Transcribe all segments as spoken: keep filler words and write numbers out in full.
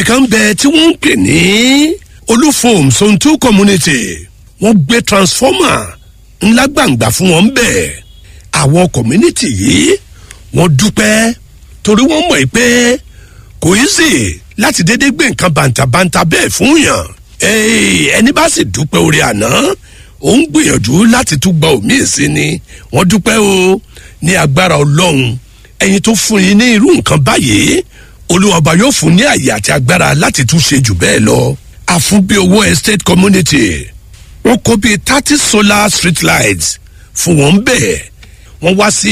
kan bẹ tí wọ́n ń pè ní olúfòm sontu community wọ́n gbé transformer ńlá gbàǹgbà fún wọn bẹ́ẹ̀ àwọn community yìí wọ́n dúpẹ́ torí wọ́n mọ̀ pé kò í sì láti dédé gbé nǹkan bàǹtàbàǹtà bẹ́ẹ̀ fún yàn ẹni bá sì dúpẹ́ orí àná ó ń gbìyànjú láti tún gba òmíì sí ni wọ́n dúpẹ́ o ní agbára ọlọ́run ẹ̀yin tó fún yín ní irú nǹkan báyìí olúwọba yóò fún ní àyè àti agbára láti tún ṣe jù bẹ́ẹ̀ lọ àfúnbí owó estate community wọ́n kó bíi thirty solar street lights fún wọn bẹ́ẹ̀ wọ́n wá sí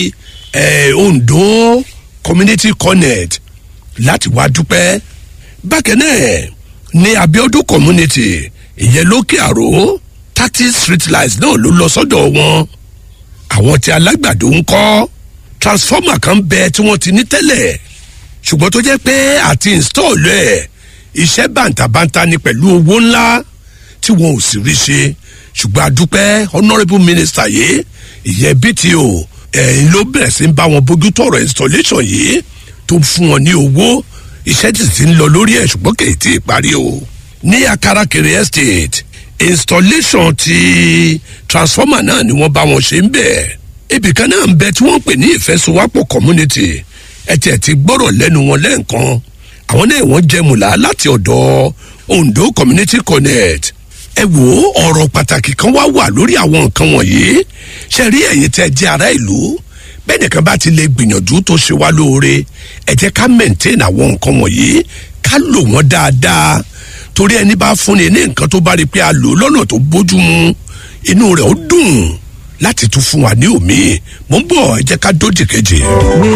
Ondo community connect láti wá dúpẹ́ bákan náà ní Abiodun community ìyẹn lókè àrò thirty street lights náà ló lọ sọ́dọ̀ wọn àwọn tí alágbàdo ń kọ́ transformer kan bẹ tí wọ́n ti ní tẹ́lẹ̀ ṣùgbọ́n tó jẹ́ pé àti install ẹ̀ iṣẹ́ bàǹtàbàǹtà ni pẹ̀lú owó ńlá tí wọn ò sì rí ṣe ṣùgbọ́n adúpẹ́ honourable minister yìí ìyẹn B T O ẹ̀yìn ló bẹ̀rẹ̀ sí ń bá wọn bójú tọ̀rọ̀ installation yìí tó ń fún wọn ní owó iṣẹ́ tí ti ń lọ lórí ẹ̀ ṣùgbọ́n kì í tí ì parí o ní Akarakere estate installation ti transformer náà ni wọ́n bá wọn ṣe ń bẹ̀ ibìkan náà ń bẹ tí wọ́n pè ní ìfẹsowápọ̀ community ẹ tiẹ̀ ti gbọ́rọ̀ lẹ́nu wọn lẹ́ẹ̀kan àwọn náà wọ́n jẹ́ mùlá láti ọ̀dọ̀ Ondo community connect ẹ wo ọ̀rọ̀ pàtàkì kan wá wà lórí àwọn nǹkan wọ̀nyí ṣe rí ẹ̀yin tẹ́ jẹ́ ará ìlú bẹ́ẹ̀ nìkan bá ti lè gbìyànjú tó ṣe wá lóore ẹ jẹ́ ká maintain àwọn nǹkan wọ̀nyí ká lò wọ́n dáadáa torí ẹni bá fúnni ní nǹkan tó bá rí pé a lò lọ́nà tó bójú mu inú rẹ̀ ó dùn láti tún fún wa ní òmíì mò ń bọ̀ ẹ jẹ́ ká dójì kejì.